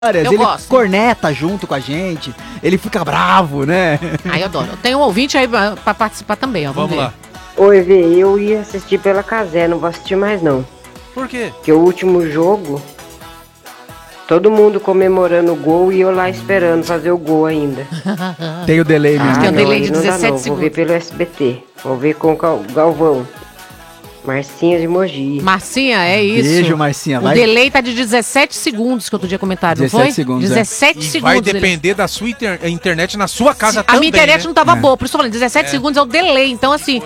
Ele gosto. corneta junto com a gente, ele fica bravo, né? Ai, eu adoro. Tem um ouvinte aí pra participar também, ó. Vamos lá. Oi, Vê, eu ia assistir pela Casé, não vou assistir mais não. Por quê? Porque o último jogo, todo mundo comemorando o gol e eu lá esperando fazer o gol ainda. Tem o delay mesmo. Tem um delay aí de não dá 17 não. Vou ver pelo SBT, vou ver com o Galvão. Marcinha de Mogi. Marcinha, é isso. Beijo, Marcinha. O delay tá de 17 segundos que outro dia comentaram, não 17 foi? segundos, 17 E segundos. vai depender da sua internet na sua casa A também, minha internet né? não tava boa, por isso eu tô falando, 17 segundos é o delay. Então, assim,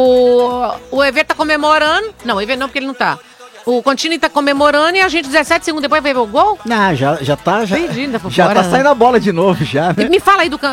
o EV tá comemorando. Não, o EV não, porque ele não tá. O Contini tá comemorando e a gente 17 segundos depois vai ver o gol? Não, já tá. Entendi, ainda por Já fora. tá saindo a bola de novo, já, né? Me fala aí deixa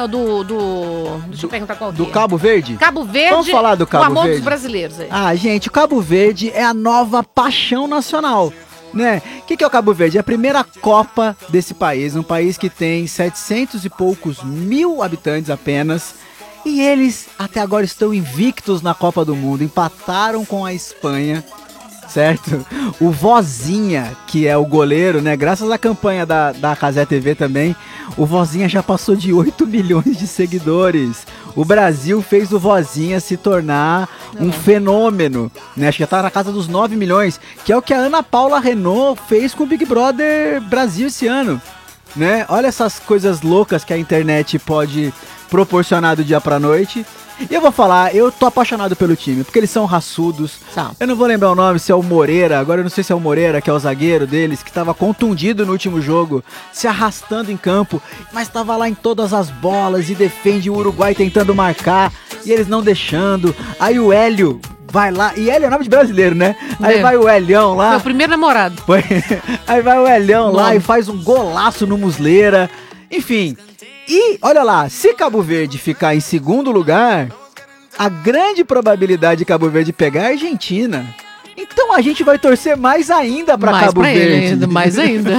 eu perguntar qual que Do é. Cabo Verde? Cabo Verde. Vamos falar do Cabo o amor Verde? dos brasileiros aí. Ah, gente, o Cabo Verde é a nova paixão nacional, né? O que é o Cabo Verde? É a primeira Copa desse país, um país que tem 700 e poucos mil habitantes apenas. E eles até agora estão invictos na Copa do Mundo, empataram com a Espanha, certo? O Vozinha, que é o goleiro, né? Graças à campanha da Casé TV também, o Vozinha já passou de 8 milhões de seguidores. O Brasil fez o Vozinha se tornar um fenômeno, né? Acho que já tá na casa dos 9 milhões, que é o que a Ana Paula Renault fez com o Big Brother Brasil esse ano, né? Olha essas coisas loucas que a internet pode proporcionar do dia pra noite. E eu vou falar, eu tô apaixonado pelo time, porque eles são raçudos. Eu não vou lembrar o nome, se é o Moreira, agora eu não sei se é o Moreira, que é o zagueiro deles, que tava contundido no último jogo, se arrastando em campo, mas tava lá em todas as bolas e defende o Uruguai tentando marcar, e eles não deixando. Aí o Hélio vai lá, e Hélio é nome de brasileiro, né? Aí vai o Helião lá. Meu primeiro namorado. Aí vai o Helião lá e faz um golaço no Muslera. Enfim... E, olha lá, se Cabo Verde ficar em segundo lugar, a grande probabilidade de Cabo Verde pegar é a Argentina. Então a gente vai torcer mais ainda pra Cabo Verde. Mais ainda.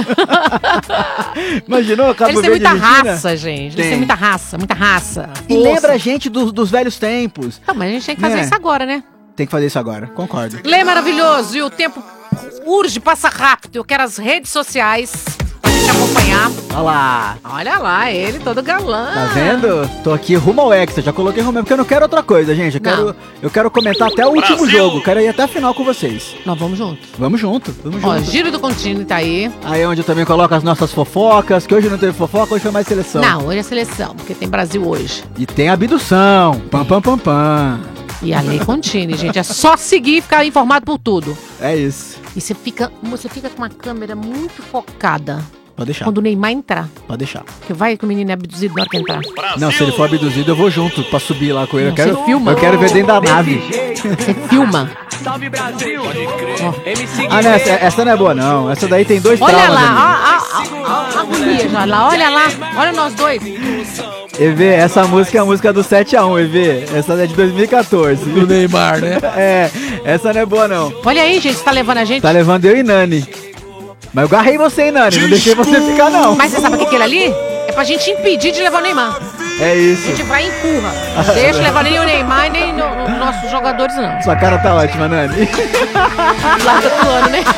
Imaginou Cabo Eles Verde? Eles têm muita Argentina? raça, gente. Eles têm muita raça. E lembra a gente dos velhos tempos. Não, mas a gente tem que fazer isso agora, né? Tem que fazer isso agora, concordo. Lê maravilhoso e o tempo urge, passa rápido. Eu quero as redes sociais pra gente acompanhar. Olha lá, ele todo galã. Tá vendo? Tô aqui rumo ao Hexa, já coloquei rumo, porque eu não quero outra coisa, gente. Eu quero comentar até o último jogo, quero ir até a final com vocês. Nós vamos junto. Vamos junto. Ó, Giro do Contini tá aí. Aí é onde eu também coloco as nossas fofocas, que hoje não teve fofoca, hoje foi mais seleção. Não, hoje é seleção, porque tem Brasil hoje. E tem abdução, pam. E a lei Contini, gente, é só seguir e ficar informado por tudo. É isso. E você fica com uma câmera muito focada. Pode deixar. Quando o Neymar entrar. Pode deixar. Porque vai que o menino é abduzido na hora que entrar. Não, se ele for abduzido, eu vou junto pra subir lá com ele. Não, você filma. Eu quero ver dentro da nave. Você filma. Salve Brasil! Ah, não, essa não é boa não. Essa daí tem 2 traumas. Olha lá, a agonia já lá. Olha nós dois. EV, essa música é a música do 7-1, EV. Essa é de 2014. Do Neymar, né? É, essa não é boa não. Olha aí, gente, você tá levando a gente? Tá levando eu e Nani. Mas eu garrei você, hein, Nani? Não deixei você ficar, não. Mas você sabe o que aquele ali? É pra gente impedir de levar o Neymar. É isso. A gente vai e empurra. Deixa levar nem o Neymar e nem os nossos jogadores, não. Sua cara tá ótima, Nani. Lá do plano, né?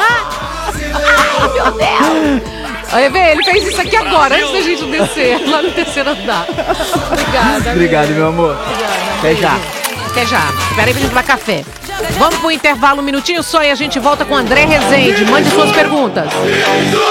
Ai, meu Deus. Olha, vê, ele fez isso aqui agora, antes da gente descer, lá no terceiro andar. Obrigada. Obrigado, meu amor. Até já. Até já. Espera aí pra gente tomar café. Vamos pro intervalo, um minutinho só e a gente volta com o André Rezende. Mande suas perguntas.